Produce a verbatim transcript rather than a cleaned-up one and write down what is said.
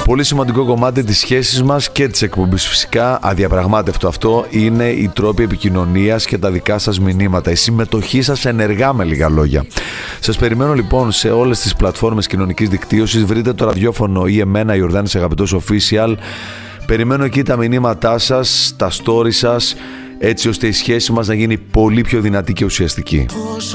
Πολύ σημαντικό κομμάτι της σχέσης μας και της εκπομπής φυσικά, αδιαπραγμάτευτο αυτό, είναι οι τρόποι επικοινωνίας και τα δικά σας μηνύματα, η συμμετοχή σας ενεργά, με λίγα λόγια. Σας περιμένω λοιπόν σε όλες τις πλατφόρμες κοινωνικής δικτύωσης. Βρείτε το ραδιόφωνο ή εμένα, Ιορδάνης Αγαπητός Official. Περιμένω εκεί τα μηνύματά σας, τα story σας, έτσι ώστε η σχέση μας να γίνει πολύ πιο δυνατή και ουσιαστική.